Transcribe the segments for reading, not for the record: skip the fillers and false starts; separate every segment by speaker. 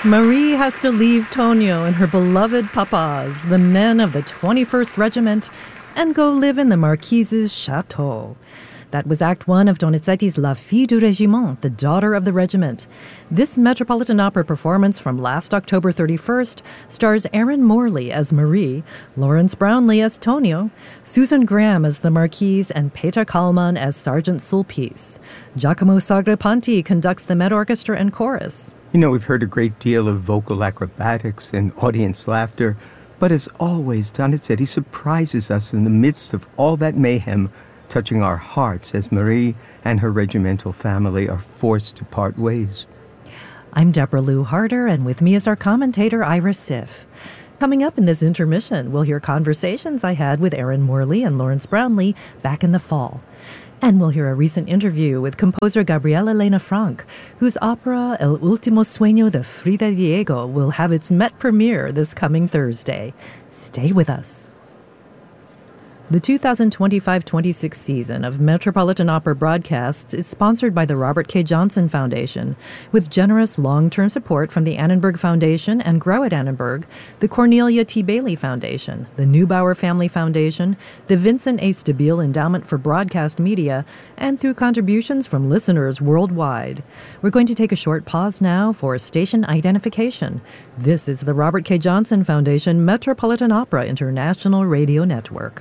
Speaker 1: Marie has to leave Tonio and her beloved papas, the men of the 21st Regiment, and go live in the Marquise's chateau. That was Act 1 of Donizetti's La Fille du Régiment, the daughter of the regiment. This Metropolitan Opera performance from last October 31st stars Erin Morley as Marie, Lawrence Brownlee as Tonio, Susan Graham as the Marquise, and Peter Kallman as Sergeant Sulpice. Giacomo Sagrapanti conducts the Met Orchestra and chorus.
Speaker 2: You know, we've heard a great deal of vocal acrobatics and audience laughter, but as always, Donizetti surprises us in the midst of all that mayhem, touching our hearts as Marie and her regimental family are forced to part ways.
Speaker 1: I'm Deborah Lou Harder, and with me is our commentator, Ira Siff. Coming up in this intermission, we'll hear conversations I had with Erin Morley and Lawrence Brownlee back in the fall. And we'll hear a recent interview with composer Gabriela Elena Frank, whose opera El Último Sueño de Frida Diego will have its Met premiere this coming Thursday. Stay with us. The 2025-26 season of Metropolitan Opera broadcasts is sponsored by the Robert K. Johnson Foundation, with generous long-term support from the Annenberg Foundation and Grow at Annenberg, the Cornelia T. Bailey Foundation, the Neubauer Family Foundation, the Vincent A. Stabile Endowment for Broadcast Media, and through contributions from listeners worldwide. We're going to take a short pause now for station identification. This is the Robert K. Johnson Foundation Metropolitan Opera International Radio Network.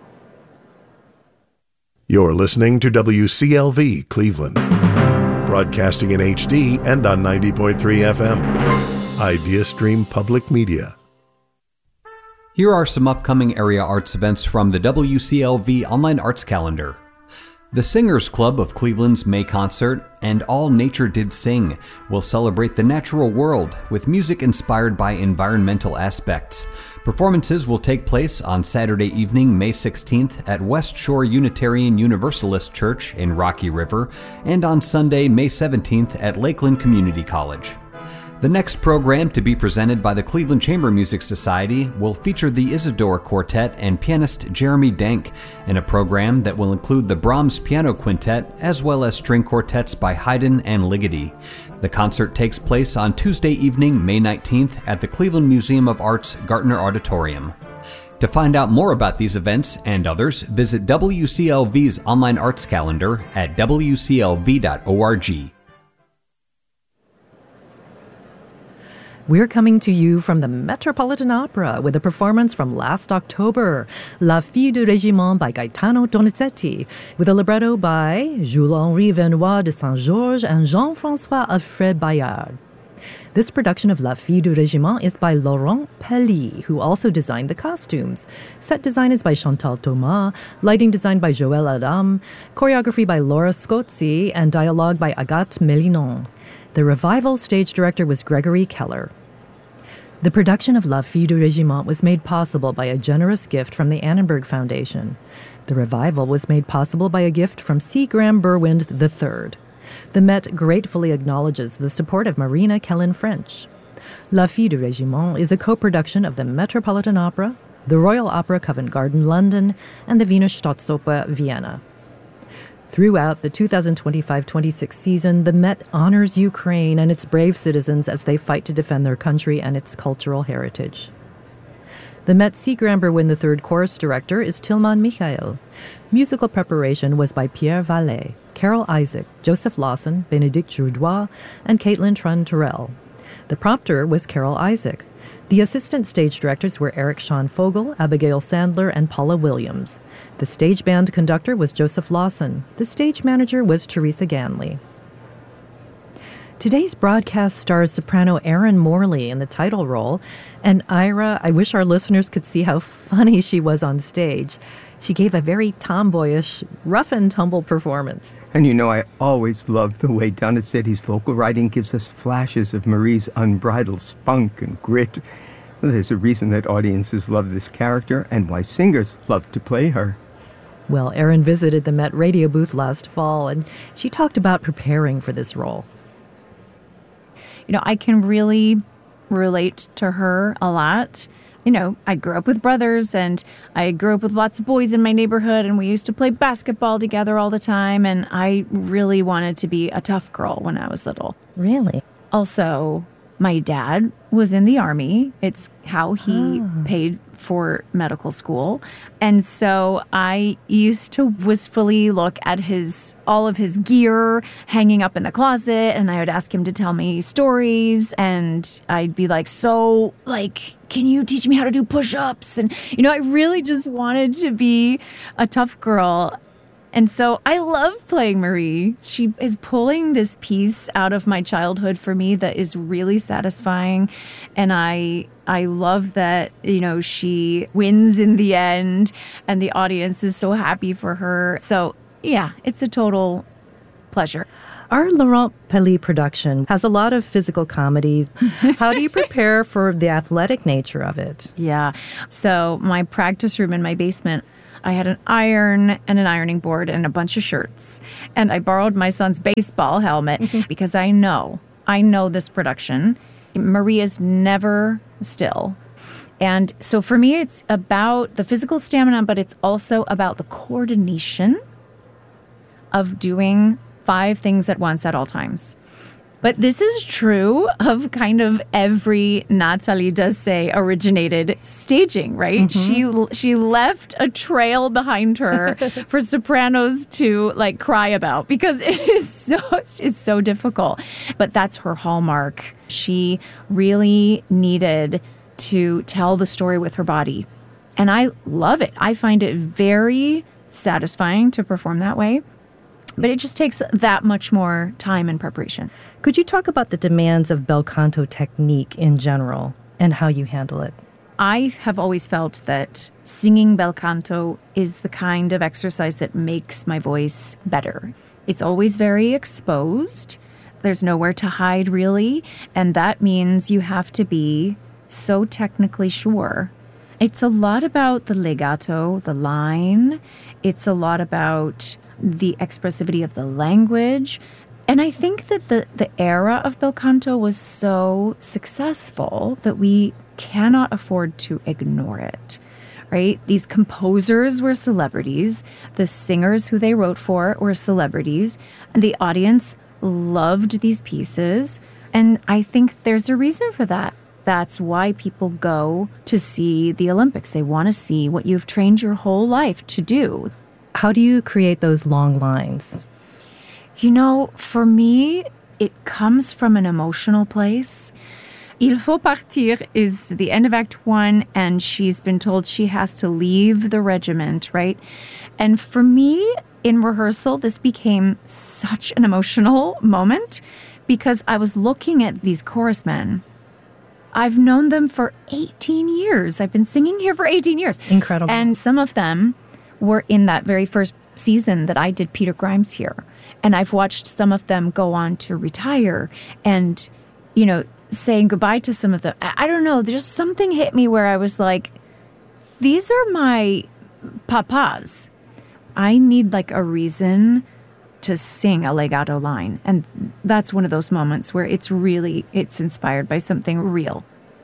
Speaker 3: You're listening to WCLV Cleveland, broadcasting in HD and on 90.3 FM. IdeaStream Public Media.
Speaker 4: Here are some upcoming area arts events from the WCLV Online Arts Calendar. The Singers Club of Cleveland's May concert, And All Nature Did Sing, will celebrate the natural world with music inspired by environmental aspects. Performances will take place on Saturday evening, May 16th at West Shore Unitarian Universalist Church in Rocky River, and on Sunday, May 17th at Lakeland Community College. The next program, to be presented by the Cleveland Chamber Music Society, will feature the Isidore Quartet and pianist Jeremy Denk, in a program that will include the Brahms Piano Quintet as well as string quartets by Haydn and Ligeti. The concert takes place on Tuesday evening, May 19th at the Cleveland Museum of Art's Gartner Auditorium. To find out more about these events and others, visit WCLV's online arts calendar at wclv.org.
Speaker 1: We're coming to you from the Metropolitan Opera with a performance from last October, La Fille du Régiment by Gaetano Donizetti, with a libretto by Jules-Henri Vernois de Saint-Georges and Jean-François Alfred Bayard. This production of La Fille du Régiment is by Laurent Pelly, who also designed the costumes. Set design is by Chantal Thomas, lighting design by Joël Adam, choreography by Laura Scozzi, and dialogue by Agathe Mélinon. The revival stage director was Gregory Keller. The production of La Fille du Régiment was made possible by a generous gift from the Annenberg Foundation. The revival was made possible by a gift from C. Graham Berwind III. The Met gratefully acknowledges the support of Marina Kellen French. La Fille du Régiment is a co-production of the Metropolitan Opera, the Royal Opera Covent Garden London, and the Wiener Staatsoper Vienna. Throughout the 2025-26 season, the Met honors Ukraine and its brave citizens as they fight to defend their country and its cultural heritage. The Met C. Graham Berwind III chorus director is Tilman Michael. Musical preparation was by Pierre Vallet, Carol Isaac, Joseph Lawson, Benedict Jourdois, and Caitlin Trun-Terrell. The prompter was Carol Isaac. The assistant stage directors were Eric Sean Fogel, Abigail Sandler, and Paula Williams. The stage band conductor was Joseph Lawson. The stage manager was Teresa Ganley. Today's broadcast stars soprano Erin Morley in the title role, and Ira, I wish our listeners could see how funny she was on stage. She gave a very tomboyish, rough-and-tumble performance.
Speaker 2: And you know, I always love the way Donizetti's vocal writing gives us flashes of Marie's unbridled spunk and grit. Well, there's a reason that audiences love this character and why singers love to play her.
Speaker 1: Well, Erin visited the Met radio booth last fall, and she talked about preparing for this role.
Speaker 5: You know, I can really relate to her a lot. You know, I grew up with brothers, and I grew up with lots of boys in my neighborhood, and we used to play basketball together all the time, and I really wanted to be a tough girl when I was little.
Speaker 1: Really?
Speaker 5: Also, My dad was in the Army. It's how he paid for medical school. And so I used to wistfully look at all of his gear hanging up in the closet, and I would ask him to tell me stories, and I'd be like, so, like, can you teach me how to do push-ups? And, I really just wanted to be a tough girl. And so I love playing Marie. She is pulling this piece out of my childhood for me that is really satisfying. And I love that, she wins in the end and the audience is so happy for her. So, yeah, it's a total pleasure.
Speaker 1: Our Laurent Pelly production has a lot of physical comedy. How do you prepare for the athletic nature of it?
Speaker 5: Yeah. So my practice room in my basement, I had an iron and an ironing board and a bunch of shirts. And I borrowed my son's baseball helmet because I know this production. Marie is never still. And so for me, it's about the physical stamina, but it's also about the coordination of doing 5 things at once at all times. But this is true of kind of every Nathalie Dessay originated staging, right? Mm-hmm. She left a trail behind her for sopranos to cry about because it's so difficult. But that's her hallmark. She really needed to tell the story with her body. And I love it. I find it very satisfying to perform that way. But it just takes that much more time and preparation.
Speaker 1: Could you talk about the demands of bel canto technique in general and how you handle it?
Speaker 5: I have always felt that singing bel canto is the kind of exercise that makes my voice better. It's always very exposed. There's nowhere to hide, really. And that means you have to be so technically sure. It's a lot about the legato, the line. It's a lot about the expressivity of the language. And I think that the era of bel canto was so successful that we cannot afford to ignore it, right? These composers were celebrities. The singers who they wrote for were celebrities. And the audience loved these pieces. And I think there's a reason for that. That's why people go to see the Olympics. They want to see what you've trained your whole life to do.
Speaker 1: How do you create those long lines?
Speaker 5: For me, it comes from an emotional place. Il faut partir is the end of Act 1, and she's been told she has to leave the regiment, right? And for me, in rehearsal, this became such an emotional moment because I was looking at these chorus men. I've known them for 18 years. I've been singing here for 18 years.
Speaker 1: Incredible.
Speaker 5: And some of them were in that very first season that I did Peter Grimes here. And I've watched some of them go on to retire and, saying goodbye to some of them. I don't know, just something hit me where I was like, these are my papas. I need a reason to sing a legato line. And that's one of those moments where it's inspired by something real.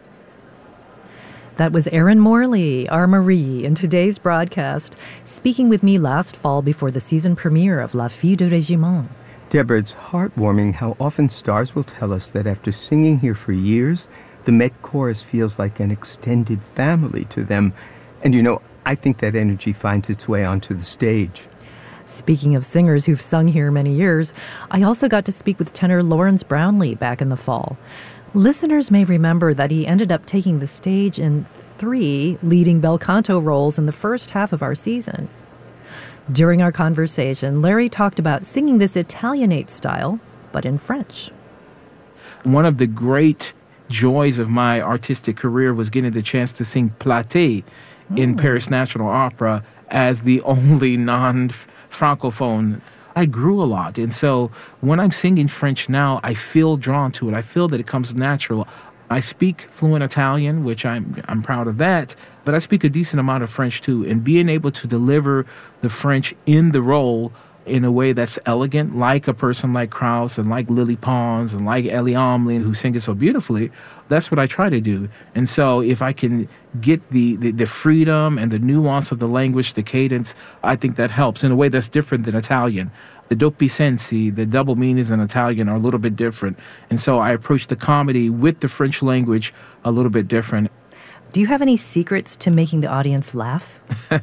Speaker 1: That was Erin Morley, our Marie, in today's broadcast, speaking with me last fall before the season premiere of La Fille de Régiment.
Speaker 2: Deborah, it's heartwarming how often stars will tell us that after singing here for years, the Met Chorus feels like an extended family to them. And I think that energy finds its way onto the stage.
Speaker 1: Speaking of singers who've sung here many years, I also got to speak with tenor Lawrence Brownlee back in the fall. Listeners may remember that he ended up taking the stage in 3 leading bel canto roles in the first half of our season. During our conversation, Larry talked about singing this Italianate style, but in French.
Speaker 6: One of the great joys of my artistic career was getting the chance to sing Platée in Paris National Opera as the only non-Francophone. I grew a lot. And so when I'm singing French now, I feel drawn to it. I feel that it comes natural. I speak fluent Italian, which I'm proud of that, but I speak a decent amount of French too. And being able to deliver the French in the role in a way that's elegant, like a person like Krauss and like Lily Pons and like Ellie Omlin, who sing it so beautifully. That's what I try to do. And so if I can get the freedom and the nuance of the language, the cadence, I think that helps in a way that's different than Italian. The doppi sensi, the double meanings in Italian are a little bit different. And so I approach the comedy with the French language a little bit different.
Speaker 1: Do you have any secrets to making the audience laugh?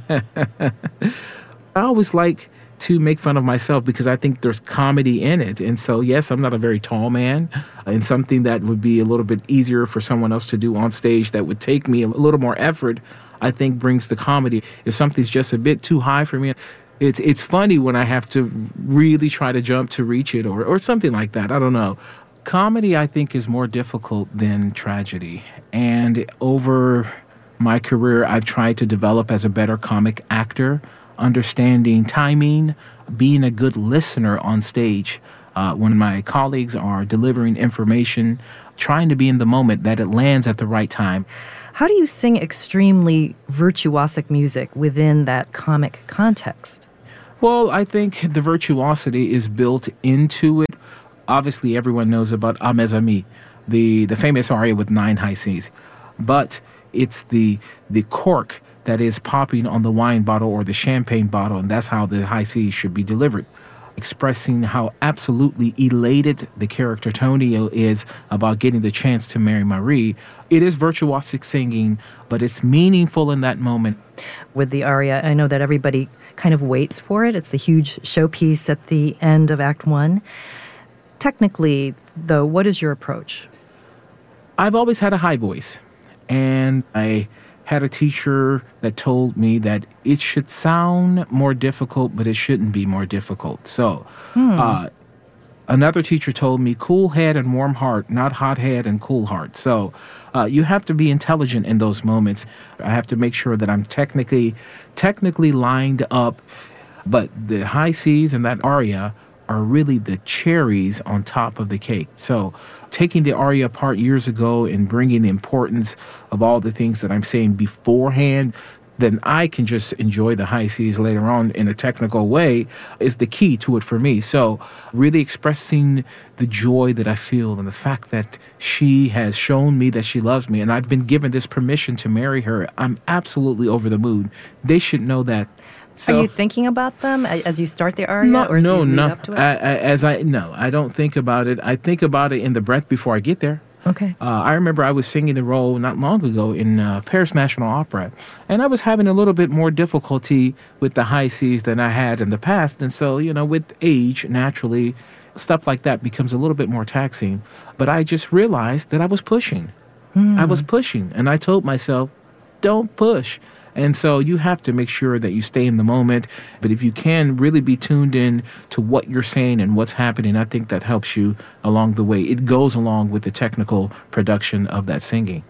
Speaker 6: I always like to make fun of myself because I think there's comedy in it. And so, yes, I'm not a very tall man, and something that would be a little bit easier for someone else to do on stage that would take me a little more effort, I think brings the comedy. If something's just a bit too high for me, it's funny when I have to really try to jump to reach it or something like that. I don't know. Comedy, I think, is more difficult than tragedy. And over my career, I've tried to develop as a better comic actor, understanding timing, being a good listener on stage. When my colleagues are delivering information, trying to be in the moment that it lands at the right time.
Speaker 1: How do you sing extremely virtuosic music within that comic context?
Speaker 6: Well, I think the virtuosity is built into it. Obviously, everyone knows about A Mes Amis, the famous aria with 9 high Cs. But it's the cork that is popping on the wine bottle or the champagne bottle, and that's how the high Cs should be delivered. Expressing how absolutely elated the character Tonio is about getting the chance to marry Marie. It is virtuosic singing, but it's meaningful in that moment.
Speaker 1: With the aria, I know that everybody kind of waits for it. It's the huge showpiece at the end of Act 1. Technically, though, what is your approach?
Speaker 6: I've always had a high voice, and I had a teacher that told me that it should sound more difficult, but it shouldn't be more difficult. So another teacher told me cool head and warm heart, not hot head and cool heart. So you have to be intelligent in those moments. I have to make sure that I'm technically lined up, but the high Cs and that aria are really the cherries on top of the cake. So taking the aria apart years ago and bringing the importance of all the things that I'm saying beforehand, then I can just enjoy the high Cs later on in a technical way is the key to it for me. So really expressing the joy that I feel and the fact that she has shown me that she loves me and I've been given this permission to marry her. I'm absolutely over the moon. They should know that. So,
Speaker 1: are you thinking about them as you start the aria, or as you lead up to it?
Speaker 6: I don't think about it. I think about it in the breath before I get there.
Speaker 1: Okay.
Speaker 6: I remember I was singing the role not long ago in Paris National Opera, and I was having a little bit more difficulty with the high Cs than I had in the past. And so, with age, naturally, stuff like that becomes a little bit more taxing. But I just realized that I was pushing. I was pushing, and I told myself, don't push. And so you have to make sure that you stay in the moment. But if you can really be tuned in to what you're saying and what's happening, I think that helps you along the way. It goes along with the technical production of that singing.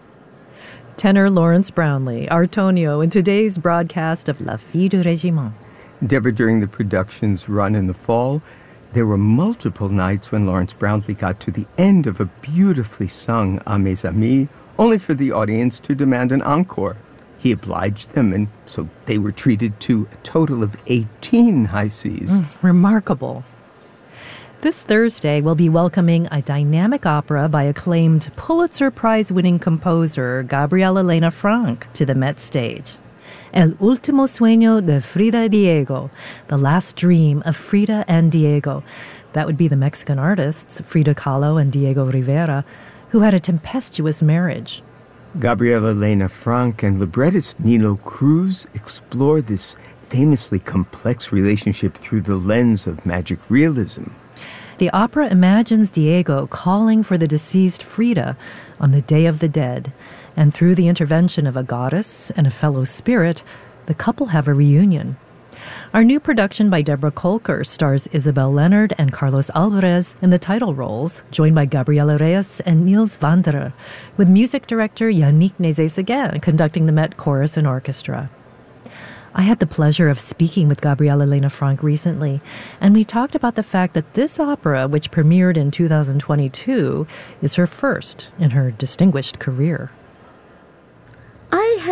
Speaker 1: Tenor Lawrence Brownlee, our Tonio, in today's broadcast of La Fille du Régiment.
Speaker 2: Deborah, during the production's run in the fall, there were multiple nights when Lawrence Brownlee got to the end of a beautifully sung A Mes Amis, only for the audience to demand an encore. He obliged them, and so they were treated to a total of 18 high Cs.
Speaker 1: Remarkable. This Thursday, we'll be welcoming a dynamic opera by acclaimed Pulitzer Prize-winning composer Gabriel Elena Frank to the Met stage. El último sueño de Frida y Diego, the last dream of Frida and Diego. That would be the Mexican artists Frida Kahlo and Diego Rivera, who had a tempestuous marriage.
Speaker 2: Gabriela Elena Frank and librettist Nino Cruz explore this famously complex relationship through the lens of magic realism.
Speaker 1: The opera imagines Diego calling for the deceased Frida on the Day of the Dead, and through the intervention of a goddess and a fellow spirit, the couple have a reunion. Our new production by Deborah Kolker stars Isabel Leonard and Carlos Alvarez in the title roles, joined by Gabriela Reyes and Niels Vanderer, with music director Yannick Nézet-Séguin conducting the Met Chorus and Orchestra. I had the pleasure of speaking with Gabriela Elena Frank recently, and we talked about the fact that this opera, which premiered in 2022, is her first in her distinguished career.
Speaker 7: I had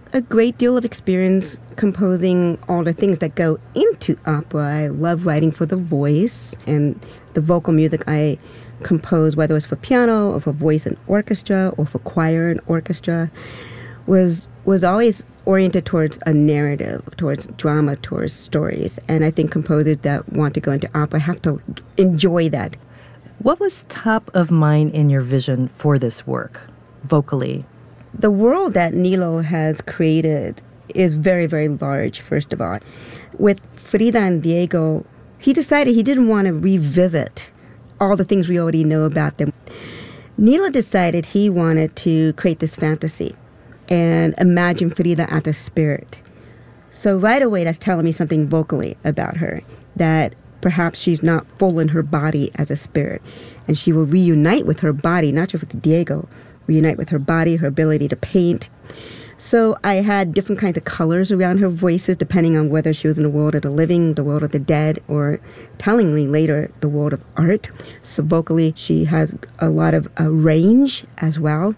Speaker 7: a great deal of experience composing all the things that go into opera. I love writing for the voice, and the vocal music I compose, whether it's for piano or for voice and orchestra or for choir and orchestra, was always oriented towards a narrative, towards drama, towards stories. And I think composers that want to go into opera have to enjoy that.
Speaker 1: What was top of mind in your vision for this work, vocally?
Speaker 7: The world that Nilo has created is very, very large, first of all. With Frida and Diego, he decided he didn't want to revisit all the things we already know about them. Nilo decided he wanted to create this fantasy and imagine Frida as a spirit. So right away, that's telling me something vocally about her, that perhaps she's not full in her body as a spirit, and she will reunite with her body, not just with Diego, reunite with her body, her ability to paint. So I had different kinds of colors around her voices, depending on whether she was in the world of the living, the world of the dead, or tellingly later, the world of art. So vocally, she has a lot of range as well.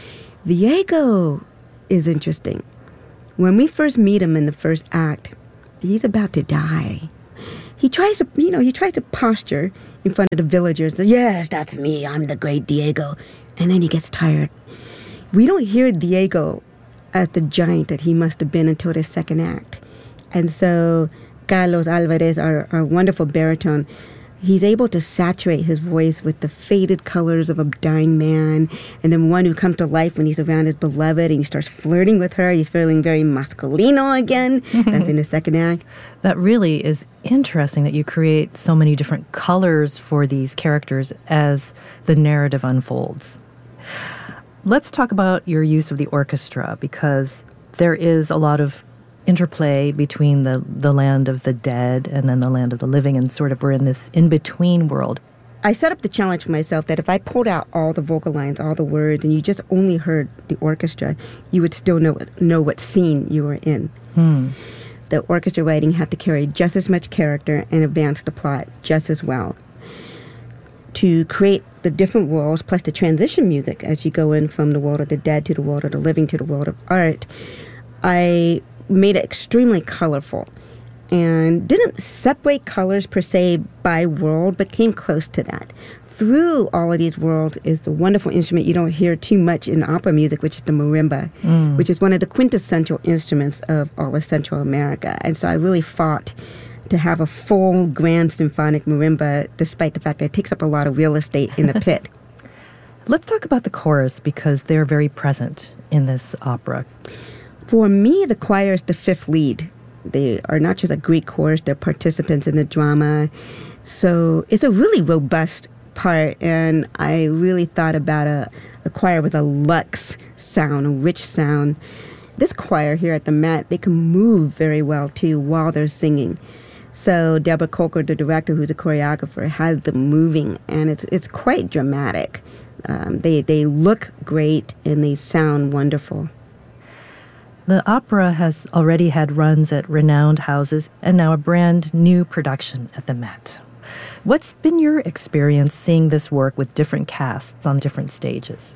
Speaker 7: Diego is interesting. When we first meet him in the first act, he's about to die. He tries to posture in front of the villagers. Says, yes, that's me. I'm the great Diego. And then he gets tired. We don't hear Diego as the giant that he must have been until the second act. And so Carlos Alvarez, our wonderful baritone, he's able to saturate his voice with the faded colors of a dying man, and then one who comes to life when he's around his beloved and he starts flirting with her. He's feeling very masculino again. That's in the second act.
Speaker 1: That really is interesting that you create so many different colors for these characters as the narrative unfolds. Let's talk about your use of the orchestra, because there is a lot of interplay between the land of the dead and then the land of the living, and sort of we're in this in-between world.
Speaker 7: I set up the challenge for myself that if I pulled out all the vocal lines, all the words, and you just only heard the orchestra, you would still know what scene you were in. The orchestra writing had to carry just as much character and advance the plot just as well. To create the different worlds, plus the transition music as you go in from the world of the dead to the world of the living to the world of art, I made it extremely colorful and didn't separate colors per se by world, but came close to that. Through all of these worlds is the wonderful instrument you don't hear too much in opera music, which is the marimba, which is one of the quintessential instruments of all of Central America. And so I really fought to have a full grand symphonic marimba, despite the fact that it takes up a lot of real estate in the pit.
Speaker 1: Let's talk about the chorus, because they're very present in this opera.
Speaker 7: For me, the choir is the fifth lead. They are not just a Greek chorus, they're participants in the drama. So it's a really robust part, and I really thought about a choir with a luxe sound, a rich sound. This choir here at the Met, they can move very well, too, while they're singing. So Deborah Coker, the director, who's a choreographer, has them moving, and it's quite dramatic. They look great, and they sound wonderful.
Speaker 1: The opera has already had runs at renowned houses and now a brand new production at the Met. What's been your experience seeing this work with different casts on different stages?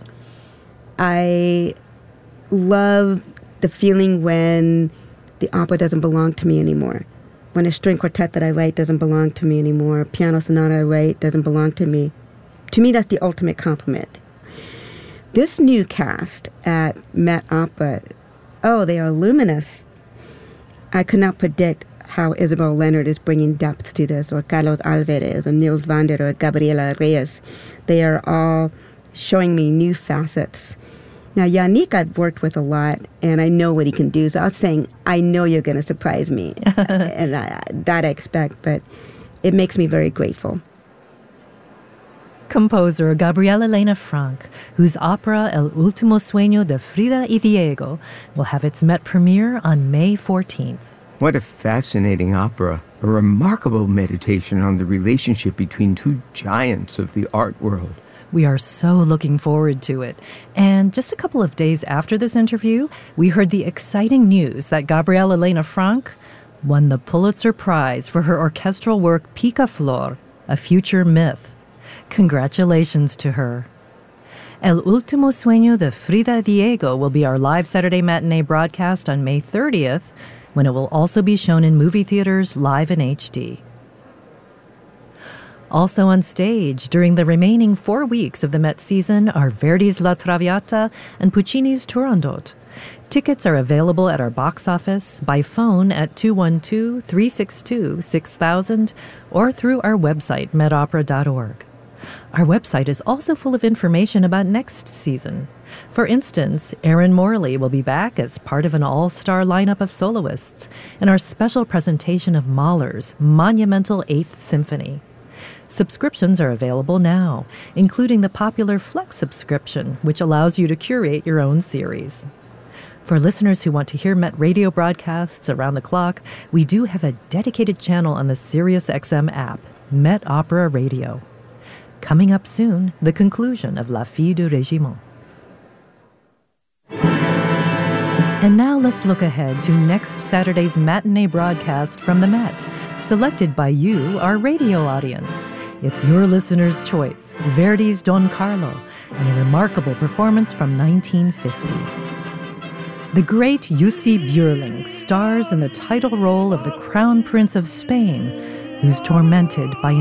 Speaker 7: I love the feeling when the opera doesn't belong to me anymore. When a string quartet that I write doesn't belong to me anymore, a piano sonata I write doesn't belong to me. To me, that's the ultimate compliment. This new cast at Met Opera, they are luminous. I could not predict how Isabel Leonard is bringing depth to this, or Carlos Alvarez, or Niels Vander, or Gabriela Reyes. They are all showing me new facets. Now, Yannick I've worked with a lot, and I know what he can do. So I was saying, I know you're going to surprise me. And that I expect, but it makes me very grateful.
Speaker 1: Composer Gabriela Elena Frank, whose opera El Último Sueño de Frida y Diego will have its Met premiere on May 14th.
Speaker 2: What a fascinating opera. A remarkable meditation on the relationship between two giants of the art world.
Speaker 1: We are so looking forward to it. And just a couple of days after this interview, we heard the exciting news that Gabriela Elena Frank won the Pulitzer Prize for her orchestral work Picaflor, A Future Myth. Congratulations to her. El Último Sueño de Frida Diego will be our live Saturday matinee broadcast on May 30th, when it will also be shown in movie theaters live in HD. Also on stage during the remaining 4 weeks of the Met season are Verdi's La Traviata and Puccini's Turandot. Tickets are available at our box office, by phone at 212-362-6000, or through our website, metopera.org. Our website is also full of information about next season. For instance, Erin Morley will be back as part of an all-star lineup of soloists in our special presentation of Mahler's monumental Eighth Symphony. Subscriptions are available now, including the popular Flex subscription, which allows you to curate your own series. For listeners who want to hear Met radio broadcasts around the clock, we do have a dedicated channel on the SiriusXM app, Met Opera Radio. Coming up soon, the conclusion of La Fille du Régiment. And now let's look ahead to next Saturday's matinee broadcast from the Met, selected by you, our radio audience. It's your listener's choice, Verdi's Don Carlo, and a remarkable performance from 1950. The great Jussi Björling stars in the title role of the Crown Prince of Spain, who's tormented by